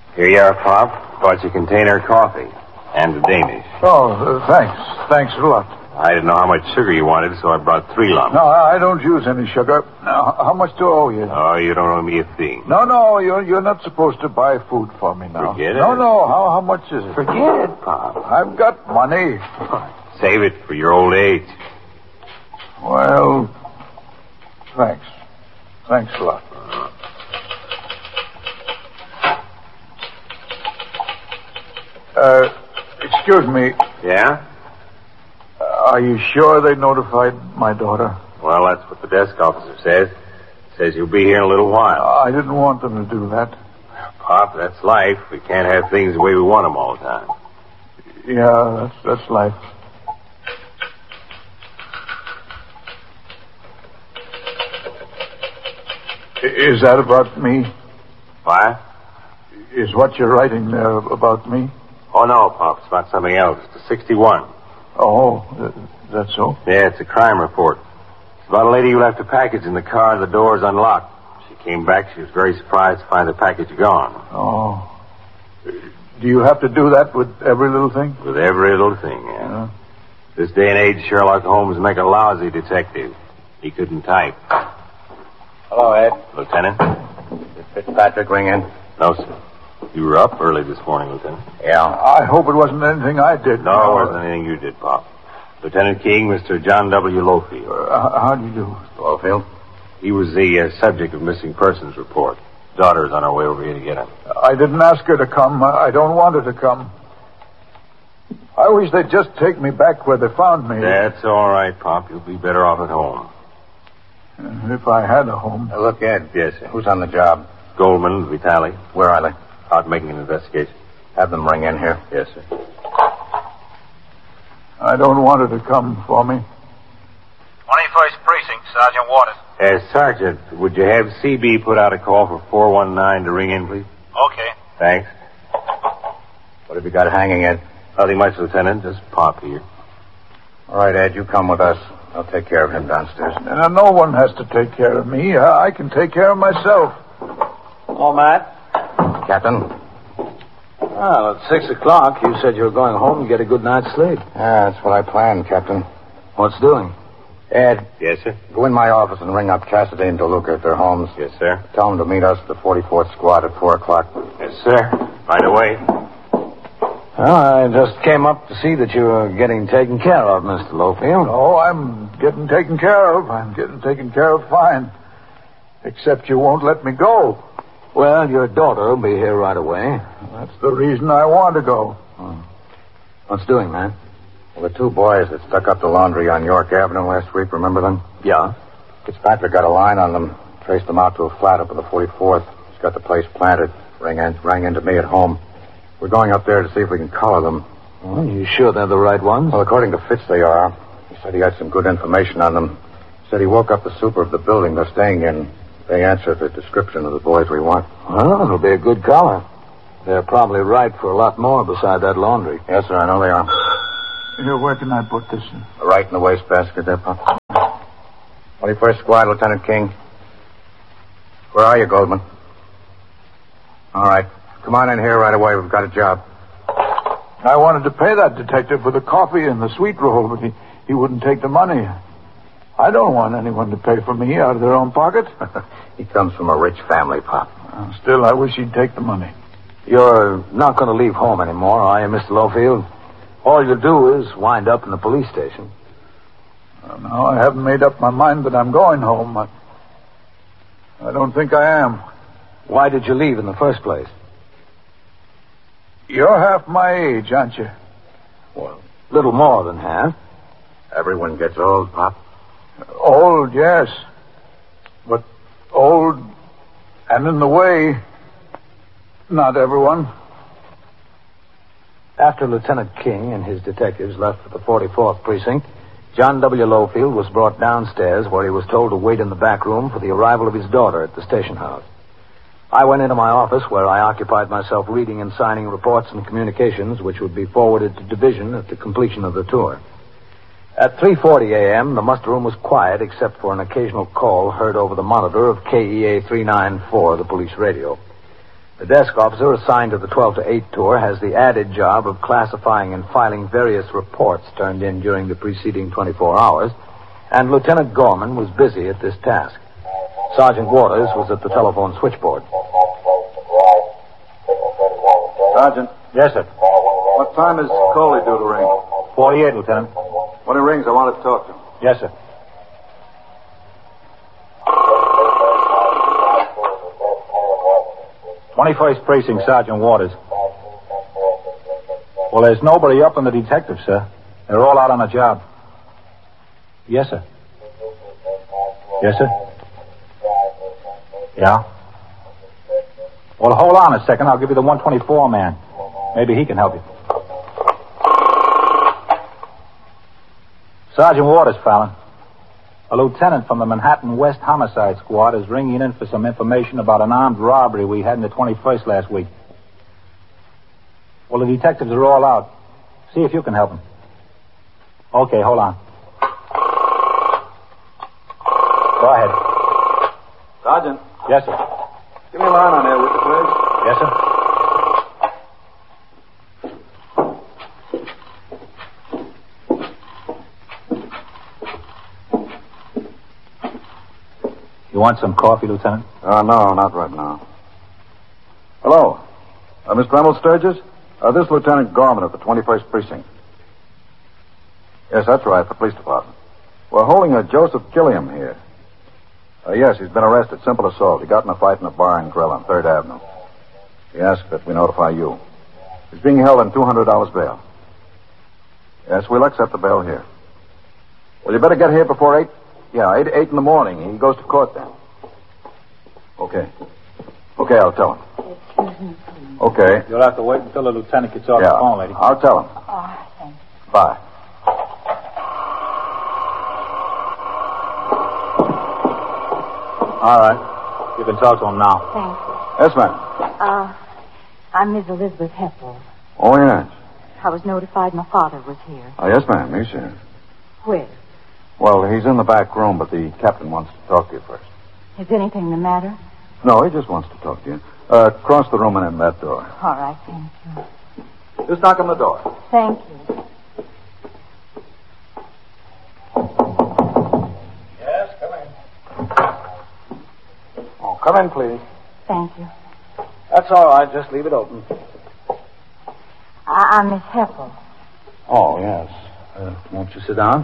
Here you are, Pop. Bought you a container of coffee. And a Danish. Oh, thanks. Thanks a lot. I didn't know how much sugar you wanted, so I brought 3 lumps. No, I don't use any sugar. Now, how much do I owe you? Oh, you don't owe me a thing. No, you're not supposed to buy food for me now. Forget it. No, how much is it? Forget it, Pop. I've got money. Save it for your old age. Well, thanks. Thanks a lot. Excuse me. Yeah? Are you sure they notified my daughter? Well, that's what the desk officer says. Says you'll be here in a little while. I didn't want them to do that. Pop, that's life. We can't have things the way we want them all the time. Yeah, that's life. Is that about me? What? Is what you're writing there about me? Oh, no, Pop. It's about something else. It's a 61. Oh, that's so? Yeah, it's a crime report. It's about a lady who left a package in the car and the door's unlocked. She came back. She was very surprised to find the package gone. Oh. Do you have to do that with every little thing? With every little thing, yeah. This day and age, Sherlock Holmes make a lousy detective. He couldn't type. Hello, Ed. Lieutenant? Did Fitzpatrick ring in? No, sir. You were up early this morning, Lieutenant. Yeah. I hope it wasn't anything I did. No, it wasn't anything you did, Pop. Lieutenant King, Mr. John W. Lofield. How do you do? Lofield? He was the subject of missing persons report. Daughter's on her way over here to get him. I didn't ask her to come. I don't want her to come. I wish they'd just take me back where they found me. That's all right, Pop. You'll be better off at home. If I had a home. Look, Ed. Yes, sir. Who's on the job? Goldman, Vitali. Where are they? Out making an investigation. Have them ring in here. Yes, sir. I don't want her to come for me. 21st Precinct, Sergeant Waters. Sergeant, would you have CB put out a call for 419 to ring in, please? Okay. Thanks. What have you got hanging, Ed? Nothing much, Lieutenant. Just Pop here. All right, Ed, you come with us. I'll take care of him downstairs. No one has to take care of me. I can take care of myself. Hello, Matt. Captain? Well, at 6 o'clock, you said you were going home and get a good night's sleep. Yeah, that's what I planned, Captain. What's doing? Ed, Yes, sir. go in my office and ring up Cassidy and DeLuca at their homes. Yes, sir. Tell them to meet us at the 44th Squad at 4 o'clock. Yes, sir. Right away. Well, I just came up to see that you were getting taken care of, Mr. Lofield. Oh, I'm getting taken care of. I'm getting taken care of fine. Except you won't let me go. Well, your daughter will be here right away. That's the reason I want to go. What's doing, man? Well, the 2 boys that stuck up the laundry on York Avenue last week, remember them? Yeah. Fitzpatrick got a line on them, traced them out to a flat up on the 44th. He's got the place planted. Rang into me at home. We're going up there to see if we can collar them. Well, you sure they're the right ones? Well, according to Fitz, they are. He said he had some good information on them. Said he woke up the super of the building they're staying in. They answer the description of the boys we want. Well, it'll be a good collar. They're probably right for a lot more beside that laundry. Yes, sir, I know they are. Here, where can I put this in? Right in the wastebasket there, Pop. 21st Squad, Lieutenant King. Where are you, Goldman? All right. Come on in here right away. We've got a job. I wanted to pay that detective for the coffee and the sweet roll, but he wouldn't take the money. I don't want anyone to pay for me out of their own pocket. He comes from a rich family, Pop. Still, I wish he'd take the money. You're not going to leave home anymore, are you, Mr. Lofield? All you'll do is wind up in the police station. No, I haven't made up my mind that I'm going home. I don't think I am. Why did you leave in the first place? You're half my age, aren't you? Well, little more than half. Everyone gets old, Pop. Old, yes. But old and in the way, not everyone. After Lieutenant King and his detectives left for the 44th Precinct, John W. Lofield was brought downstairs where he was told to wait in the back room for the arrival of his daughter at the station house. I went into my office where I occupied myself reading and signing reports and communications which would be forwarded to division at the completion of the tour. At 3:40 a.m., the muster room was quiet except for an occasional call heard over the monitor of KEA 394, the police radio. The desk officer assigned to the 12 to 8 tour has the added job of classifying and filing various reports turned in during the preceding 24 hours, and Lieutenant Gorman was busy at this task. Sergeant Waters was at the telephone switchboard. Sergeant. Yes, sir. What time is Coley due to ring? 48, Lieutenant. When he rings, I want to talk to him. Yes, sir. "21st Precinct, Sergeant Waters." "Well, there's nobody up on the detective, sir. They're all out on a job." "Yes, sir." "Yes, sir." "Yeah." "Well, hold on a second. I'll give you the 124 man. Maybe he can help you." "Sergeant Waters, Fallon. A lieutenant from the Manhattan West Homicide Squad is ringing in for some information about an armed robbery we had in the 21st last week." "Well, the detectives are all out. See if you can help them." "Okay, hold on." "Go ahead." Sergeant. "Yes, sir." Give me a line on there, would you, please? "Yes, sir." "You want some coffee, Lieutenant?" No, not right now. Hello. Mr. Reynolds Sturgis? This is Lieutenant Gorman of the 21st Precinct. Yes, that's right, the police department. We're holding a Joseph Gilliam here. Yes, he's been arrested. Simple assault. He got in a fight in a bar and grill on 3rd Avenue. He asked that we notify you. He's being held on $200 bail. Yes, we'll accept the bail here. Well, you better get here before 8. Yeah, 8 in the morning. He goes to court then. Okay. Okay, I'll tell him. Okay. You'll have to wait until the lieutenant gets off the phone, lady. I'll tell him. Oh, thanks. Bye. All right. You can talk to him now. Thanks. Yes, ma'am. I'm Miss Elizabeth Heppel. Oh, yes. I was notified my father was here. Oh, yes, ma'am. He's here. Where? Well, he's in the back room, but the captain wants to talk to you first. Is anything the matter? No, he just wants to talk to you. Cross the room and in that door. All right, thank you. Just knock on the door. Thank you. Yes, come in. Oh, come in, please. Thank you. That's all right. Just leave it open. I'm Miss Heppel. Oh, yes. Won't you sit down?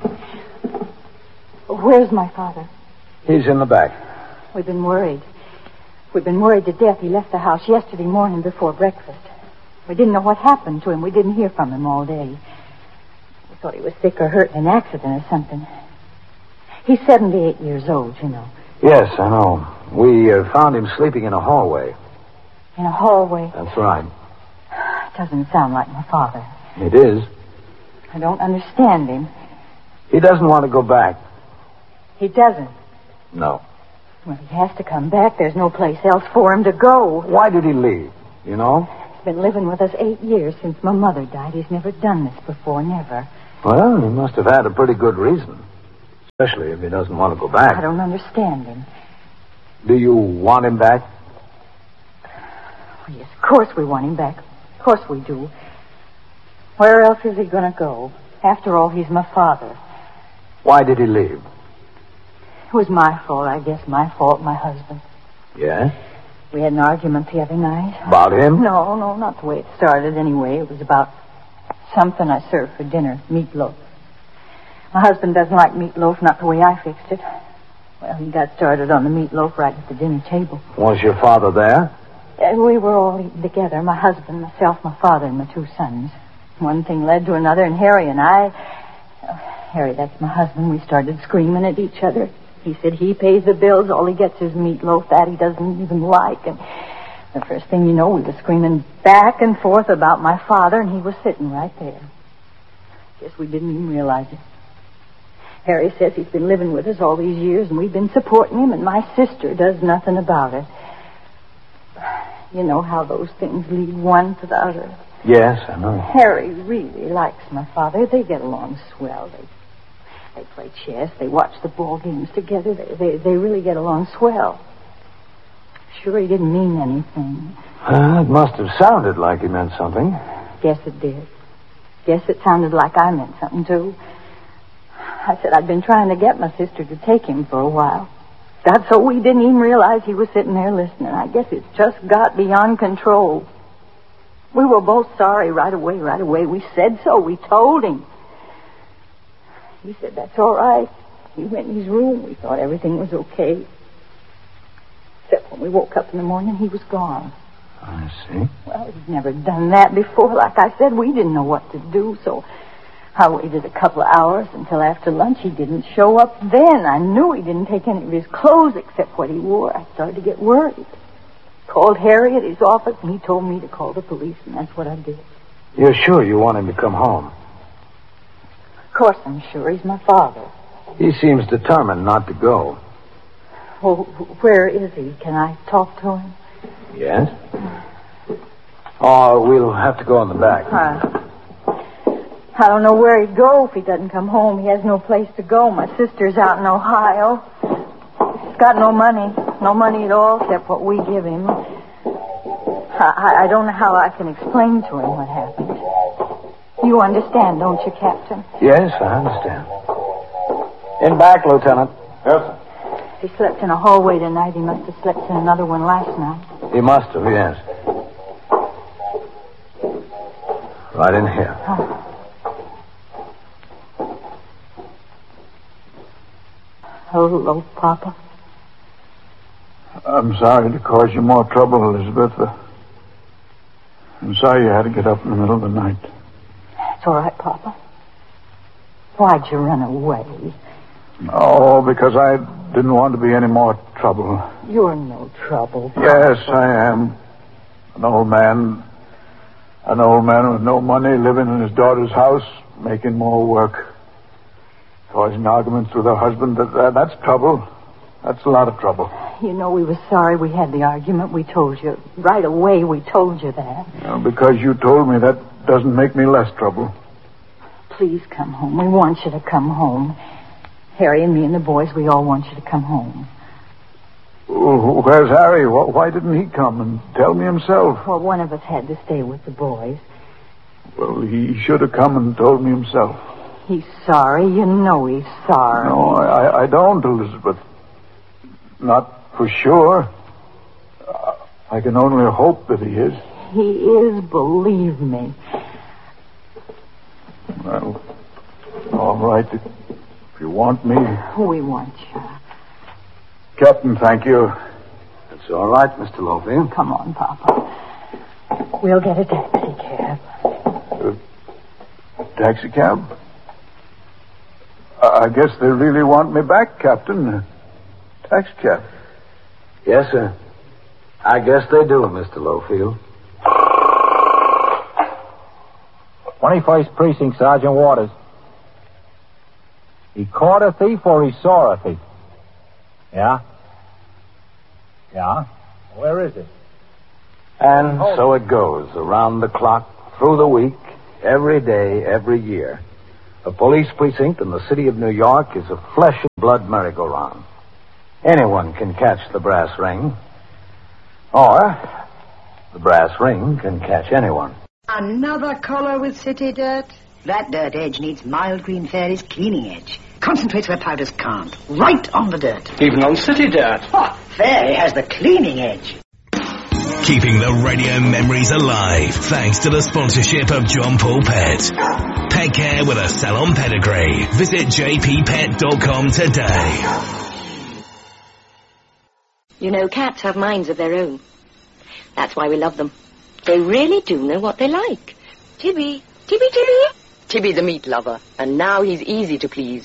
Where's my father? He's in the back. We've been worried. We've been worried to death. He left the house yesterday morning before breakfast. We didn't know what happened to him. We didn't hear from him all day. We thought he was sick or hurt in an accident or something. He's 78 years old, you know. Yes, I know. We found him sleeping in a hallway. In a hallway. That's right. It doesn't sound like my father. It is. I don't understand him. He doesn't want to go back. He doesn't. No. Well, he has to come back. There's no place else for him to go. Why did he leave? You know? He's been living with us 8 years since my mother died. He's never done this before, never. Well, he must have had a pretty good reason. Especially if he doesn't want to go back. I don't understand him. Do you want him back? Well, yes, of course we want him back. Of course we do. Where else is he going to go? After all, he's my father. Why did he leave? It was my fault, I guess. My fault, my husband. Yeah? We had an argument the other night. About him? No, not the way it started anyway. It was about something I served for dinner, meatloaf. My husband doesn't like meatloaf, not the way I fixed it. Well, he got started on the meatloaf right at the dinner table. Was your father there? We were all eating together, my husband, myself, my father, and my 2 sons. One thing led to another, and Harry and I... Harry, that's my husband, we started screaming at each other. He said he pays the bills, all he gets is meatloaf, that he doesn't even like. And the first thing you know, we were screaming back and forth about my father, and he was sitting right there. Guess we didn't even realize it. Harry says he's been living with us all these years, and we've been supporting him, and my sister does nothing about it. You know how those things lead one to the other. Yes, I know. Harry really likes my father. They get along swell. They play chess. They watch the ball games together. They really get along swell. Sure he didn't mean anything. It must have sounded like he meant something. Guess it did. Guess it sounded like I meant something, too. I said I'd been trying to get my sister to take him for a while. Got so we didn't even realize he was sitting there listening. I guess it's just got beyond control. We were both sorry right away. We said so. We told him. He said, that's all right. He went in his room. We thought everything was okay. Except when we woke up in the morning, he was gone. I see. Well, he'd never done that before. Like I said, we didn't know what to do, so I waited a couple of hours until after lunch. He didn't show up then. I knew he didn't take any of his clothes except what he wore. I started to get worried. Called Harry at his office, and he told me to call the police, and that's what I did. You're sure you want him to come home? Of course I'm sure. He's my father. He seems determined not to go. Well, where is he? Can I talk to him? Yes? Oh, we'll have to go in the back. I don't know where he'd go if he doesn't come home. He has no place to go. My sister's out in Ohio. He's got no money. No money at all except what we give him. I don't know how I can explain to him what happened. You understand, don't you, Captain? Yes, I understand. In back, Lieutenant. Yes, sir. He slept in a hallway tonight. He must have slept in another one last night. He must have, yes. Right in here. Hello, Papa. I'm sorry to cause you more trouble, Elizabeth. I'm sorry you had to get up in the middle of the night. It's all right, Papa. Why'd you run away? Oh, because I didn't want to be any more trouble. You're no trouble, Papa. Yes, I am. An old man with no money, living in his daughter's house, making more work, causing arguments with her husband. That's trouble. That's a lot of trouble. You know, we were sorry we had the argument. We told you. Right away, we told you that. Because you told me, that doesn't make me less trouble. Please come home. We want you to come home. Harry and me and the boys, we all want you to come home. Where's Harry? Why didn't he come and tell me himself? Well, one of us had to stay with the boys. Well, he should have come and told me himself. He's sorry. You know he's sorry. No, I don't, Elizabeth. Not for sure. I can only hope that he is. He is, believe me. Well, all right. If you want me. We want you. Captain, thank you. That's all right, Mr. Lofield. Come on, Papa. We'll get a taxi cab. Taxi cab? I guess they really want me back, Captain. Taxi cab. Yes, sir. I guess they do, Mr. Lofield. 21st Precinct, Sergeant Waters. He caught a thief or he saw a thief? Yeah? Yeah? Where is it? And so it goes, around the clock, through the week, every day, every year. A police precinct in the city of New York is a flesh and blood merry-go-round. Anyone can catch the brass ring. Or the brass ring can catch anyone. Another color with city dirt? That dirt edge needs Mild Green Fairy's cleaning edge. Concentrates where powders can't. Right on the dirt. Even on city dirt. Oh, Fairy has the cleaning edge. Keeping the radio memories alive thanks to the sponsorship of John Paul Pet. Pet care with a salon pedigree. Visit jppet.com today. You know, cats have minds of their own. That's why we love them. They really do know what they like. Tibby. Tibby. Tibby the meat lover. And now he's easy to please.